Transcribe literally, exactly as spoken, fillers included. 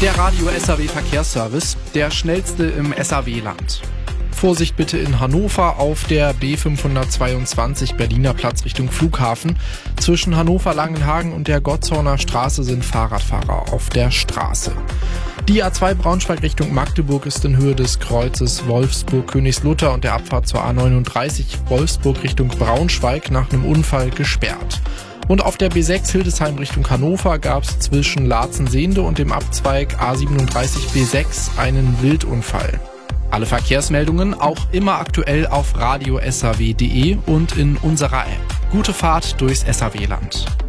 Der Radio S A W Verkehrsservice, der schnellste im S A W-Land. Vorsicht bitte in Hannover auf der B fünfhundertzweiundzwanzig Berliner Platz Richtung Flughafen. Zwischen Hannover-Langenhagen und der Gottshorner Straße sind Fahrradfahrer auf der Straße. Die A zwei Braunschweig Richtung Magdeburg ist in Höhe des Kreuzes Wolfsburg-Königslutter und der Abfahrt zur A neununddreißig Wolfsburg Richtung Braunschweig nach einem Unfall gesperrt. Und auf der B sechs Hildesheim Richtung Hannover gab es zwischen Laatzen-Sehnde und dem Abzweig A siebenunddreißig B sechs einen Wildunfall. Alle Verkehrsmeldungen auch immer aktuell auf radio S A W punkt de und in unserer App. Gute Fahrt durchs S A W-Land.